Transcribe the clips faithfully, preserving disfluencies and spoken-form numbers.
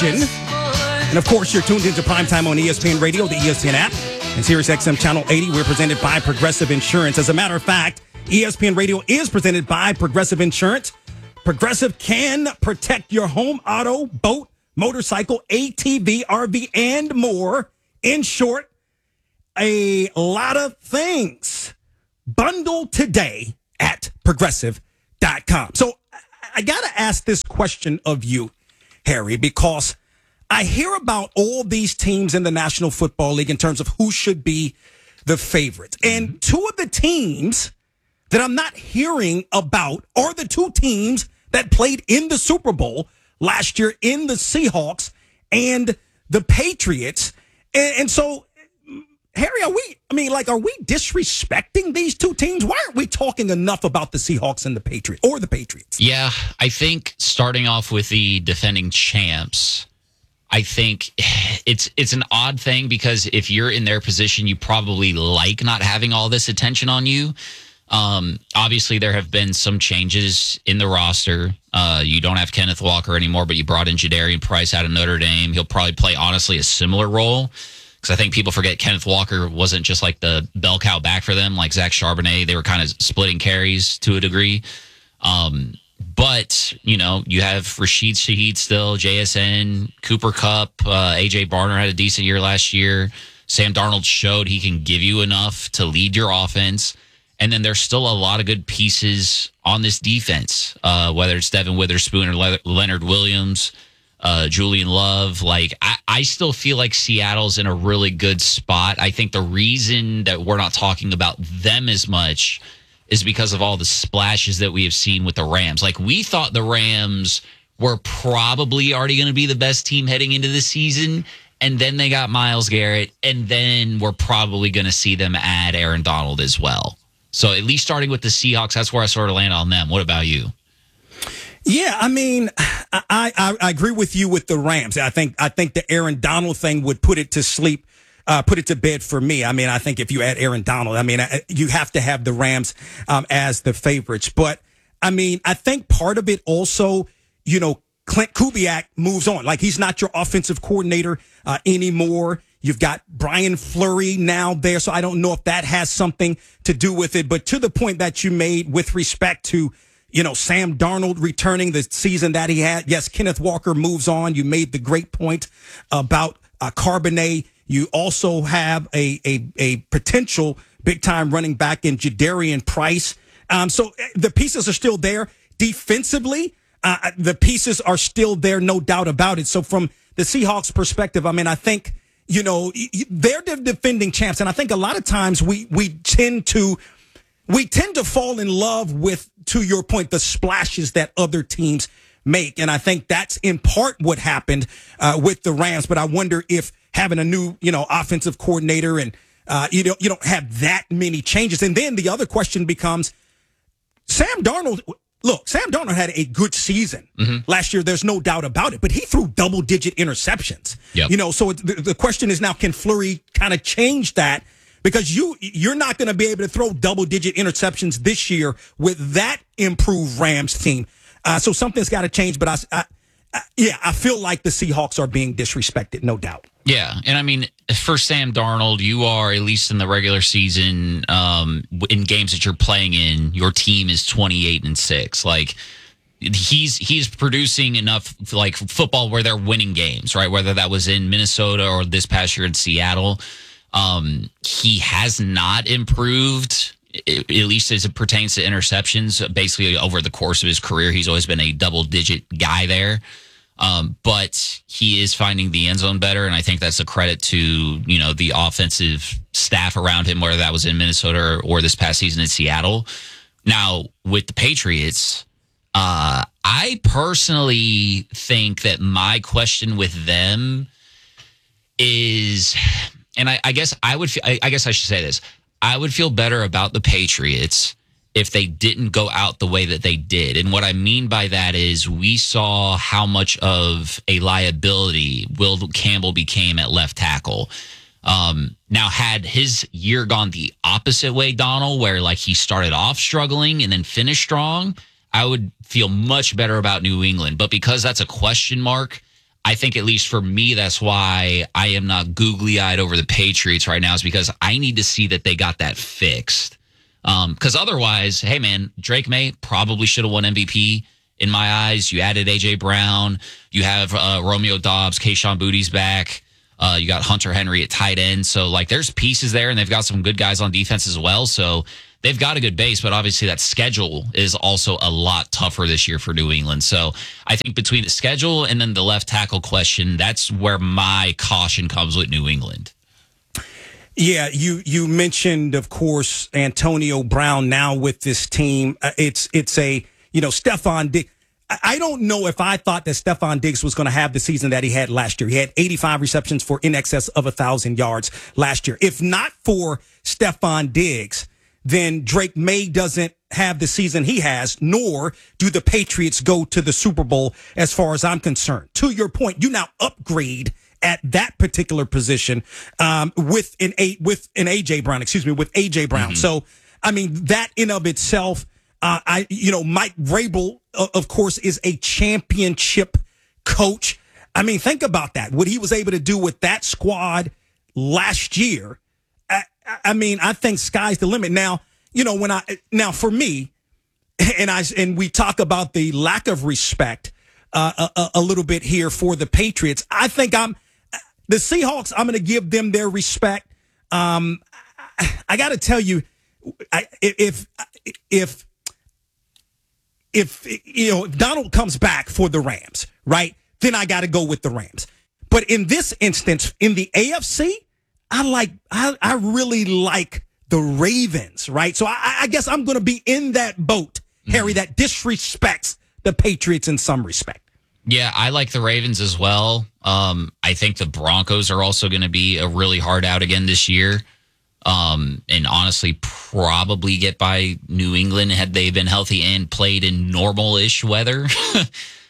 question. And, of course, you're tuned into Primetime on E S P N Radio, the E S P N app, and Sirius X M Channel eighty. We're presented by Progressive Insurance. As a matter of fact, E S P N Radio is presented by Progressive Insurance. Progressive can protect your home, auto, boat, motorcycle, A T V, R V, and more. In short, a lot of things. Bundle today at progressive dot com. So I got to ask this question of you, Harry, because I hear about all these teams in the National Football League in terms of who should be the favorites. And two of the teams that I'm not hearing about are the two teams that played in the Super Bowl last year in the Seahawks and the Patriots. And, and so, Harry, are we, I mean, like, are we disrespecting these two teams? Why aren't we talking enough about the Seahawks and the Patriots or the Patriots? Yeah, I think starting off with the defending champs, I think it's it's an odd thing because if you're in their position, you probably like not having all this attention on you. Um, obviously, there have been some changes in the roster. Uh, you don't have Kenneth Walker anymore, but you brought in Jadarian Price out of Notre Dame. He'll probably play, honestly, a similar role because I think people forget Kenneth Walker wasn't just like the bell cow back for them, like Zach Charbonnet. They were kind of splitting carries to a degree. Um But, you know, you have Rashid Shaheed still, J S N, Cooper Kupp, uh, A J Barner had a decent year last year. Sam Darnold showed he can give you enough to lead your offense. And then there's still a lot of good pieces on this defense, uh, whether it's Devin Witherspoon or Le- Leonard Williams, uh, Julian Love. Like, I, I still feel like Seattle's in a really good spot. I think the reason that we're not talking about them as much is because of all the splashes that we have seen with the Rams. Like, we thought the Rams were probably already going to be the best team heading into the season, and then they got Myles Garrett, and then we're probably going to see them add Aaron Donald as well. So at least starting with the Seahawks, that's where I sort of land on them. What about you? Yeah, I mean, I, I, I agree with you with the Rams. I think I think the Aaron Donald thing would put it to sleep. Uh, put it to bed for me. I mean, I think if you add Aaron Donald, I mean, you have to have the Rams um, as the favorites. But, I mean, I think part of it also, you know, Clint Kubiak moves on. Like, he's not your offensive coordinator uh, anymore. You've got Brian Fleury now there, so I don't know if that has something to do with it. But to the point that you made with respect to, you know, Sam Darnold returning the season that he had, yes, Kenneth Walker moves on. You made the great point about uh, Charbonnet. You also have a a, a potential big-time running back in Jadarian Price. Um, so the pieces are still there. Defensively, uh, the pieces are still there, no doubt about it. So from the Seahawks' perspective, I mean, I think, you know, they're the defending champs. And I think a lot of times we we tend to we tend to fall in love with, to your point, the splashes that other teams make. And I think that's in part what happened uh, with the Rams. But I wonder if having a new, you know, offensive coordinator and, uh, you know, you don't have that many changes. And then the other question becomes, Sam Darnold, look, Sam Darnold had a good season mm-hmm. last year. There's no doubt about it, but he threw double digit interceptions, yep. you know, so the, the question is now, can Fleury kind of change that? Because you, you're not going to be able to throw double digit interceptions this year with that improved Rams team. Uh, so something's got to change, but I, I, I, yeah, I feel like the Seahawks are being disrespected, no doubt. Yeah, and I mean, for Sam Darnold, you are, at least in the regular season, um, in games that you're playing in, your team is twenty-eight and six. Like, he's he's producing enough, like, football where they're winning games, right? Whether that was in Minnesota or this past year in Seattle. Um, he has not improved, at least as it pertains to interceptions. Basically, over the course of his career, he's always been a double-digit guy there. Um, but he is finding the end zone better, and I think that's a credit to, you know, the offensive staff around him, whether that was in Minnesota or, or this past season in Seattle. Now, with the Patriots, uh, I personally think that my question with them is, and I, I guess I would, I, I guess I should say this, I would feel better about the Patriots if they didn't go out the way that they did. And what I mean by that is we saw how much of a liability Will Campbell became at left tackle. Um, now, had his year gone the opposite way, Donald, where like he started off struggling and then finished strong, I would feel much better about New England. But because that's a question mark, I think at least for me, that's why I am not googly-eyed over the Patriots right now, is because I need to see that they got that fixed. Because um, otherwise, hey, man, Drake May probably should have won M V P in my eyes. You added A J. Brown. You have uh, Romeo Doubs. Kayshon Boutt's back. Uh, you got Hunter Henry at tight end. So, like, there's pieces there, and they've got some good guys on defense as well. So they've got a good base, but obviously that schedule is also a lot tougher this year for New England. So I think between the schedule and then the left tackle question, that's where my caution comes with New England. Yeah, you you mentioned, of course, Antonio Brown now with this team. Uh, it's it's a, you know, Stephon Diggs. I don't know if I thought that Stephon Diggs was going to have the season that he had last year. He had eighty-five receptions for in excess of one thousand yards last year. If not for Stephon Diggs, then Drake May doesn't have the season he has, nor do the Patriots go to the Super Bowl as far as I'm concerned. To your point, you now upgrade at that particular position um, with an a with an A J Brown, excuse me, with A J Brown. Mm-hmm. So, I mean, that in of itself, uh, I you know, Mike Vrabel, uh, of course, is a championship coach. I mean, think about that. What he was able to do with that squad last year. I, I mean, I think sky's the limit. Now, you know, when I now for me, and I and we talk about the lack of respect uh, a, a little bit here for the Patriots. I think I'm. The Seahawks, I'm going to give them their respect. Um, I, I got to tell you, I, if if if you know if Donald comes back for the Rams, right? Then I got to go with the Rams. But in this instance, in the A F C, I like I, I really like the Ravens, right? So I, I guess I'm going to be in that boat, Harry, that disrespects the Patriots in some respect. Yeah, I like the Ravens as well. Um, I think the Broncos are also going to be a really hard out again this year. Um, and honestly, probably get by New England had they been healthy and played in normal-ish weather. uh,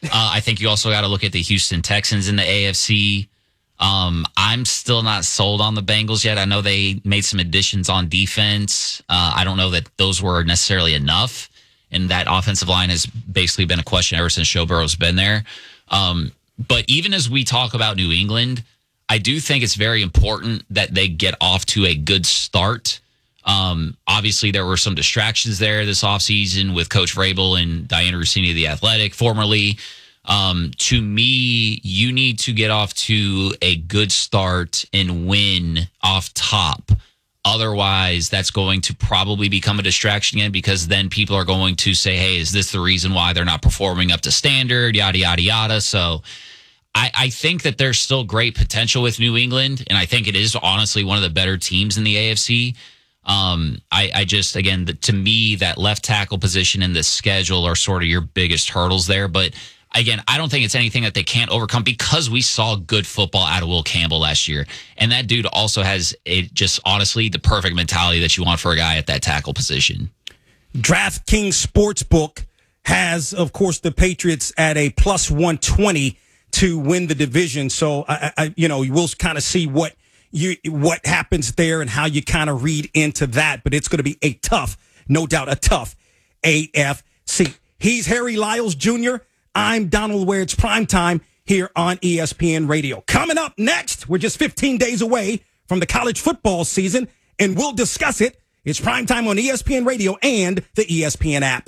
I think you also got to look at the Houston Texans in the A F C. Um, I'm still not sold on the Bengals yet. I know they made some additions on defense. Uh, I don't know that those were necessarily enough. And that offensive line has basically been a question ever since Joe Burrow's been there. Um, but even as we talk about New England, I do think it's very important that they get off to a good start. Um, obviously, there were some distractions there this offseason with Coach Vrabel and Diana Rossini of The Athletic, formerly. Um, to me, you need to get off to a good start and win off top. Otherwise, that's going to probably become a distraction again, because then people are going to say, hey, is this the reason why they're not performing up to standard, yada, yada, yada. So I, I think that there's still great potential with New England, and I think it is honestly one of the better teams in the A F C. Um, I, I just, again, the, to me, that left tackle position and the schedule are sort of your biggest hurdles there. But again, I don't think it's anything that they can't overcome, because we saw good football out of Will Campbell last year. And that dude also has a, just honestly the perfect mentality that you want for a guy at that tackle position. DraftKings Sportsbook has, of course, the Patriots at a plus one twenty to win the division. So, I, I you know, we'll kind of see what you what happens there and how you kind of read into that. But it's going to be a tough, no doubt, a tough A F C. He's Harry Lyles Junior I'm Donald Ware. It's primetime here on E S P N Radio. Coming up next, we're just fifteen days away from the college football season, and we'll discuss it. It's primetime on E S P N Radio and the E S P N app.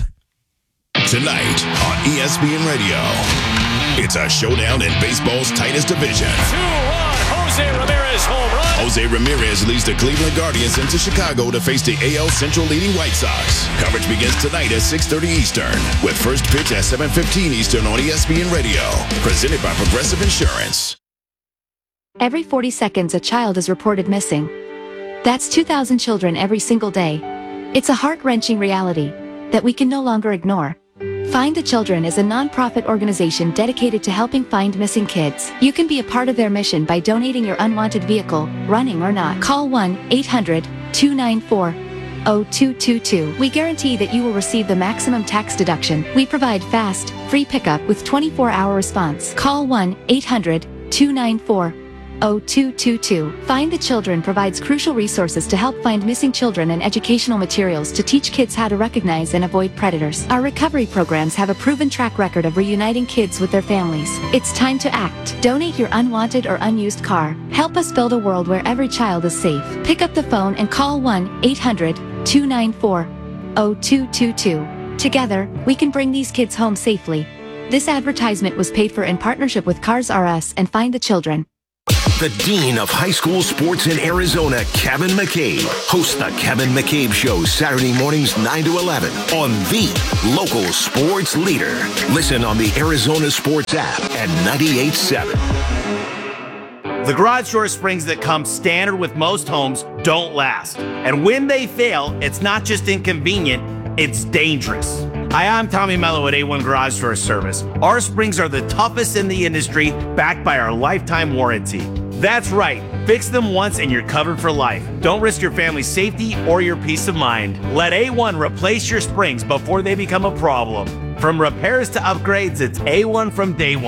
Tonight on E S P N Radio, it's a showdown in baseball's tightest division. Two-run Jose Ramirez home run. Jose Ramirez leads the Cleveland Guardians into Chicago to face the A L Central leading White Sox. Coverage begins tonight at six thirty Eastern, with first pitch at seven fifteen Eastern on E S P N Radio. Presented by Progressive Insurance. Every forty seconds, a child is reported missing. That's two thousand children every single day. It's a heart-wrenching reality that we can no longer ignore. Find the Children is a non-profit organization dedicated to helping find missing kids. You can be a part of their mission by donating your unwanted vehicle, running or not. Call one eight hundred two nine four zero two two two. We guarantee that you will receive the maximum tax deduction. We provide fast, free pickup with twenty-four hour response. Call one eight hundred two nine four oh two two two. Find the Children provides crucial resources to help find missing children and educational materials to teach kids how to recognize and avoid predators. Our recovery programs have a proven track record of reuniting kids with their families. It's time to act. Donate your unwanted or unused car. Help us build a world where every child is safe. Pick up the phone and call one eight hundred two nine four oh two two two. Together, we can bring these kids home safely. This advertisement was paid for in partnership with Cars R Us and Find the Children. The Dean of High School Sports in Arizona, Kevin McCabe, hosts the Kevin McCabe Show Saturday mornings nine to eleven on the local sports leader. Listen on the Arizona Sports app at ninety-eight point seven. The garage door springs that come standard with most homes don't last. And when they fail, it's not just inconvenient, it's dangerous. Hi, I'm Tommy Mello at A one Garage Door Service. Our springs are the toughest in the industry, backed by our lifetime warranty. That's right. Fix them once and you're covered for life. Don't risk your family's safety or your peace of mind. Let A one replace your springs before they become a problem. From repairs to upgrades, it's A one from day one.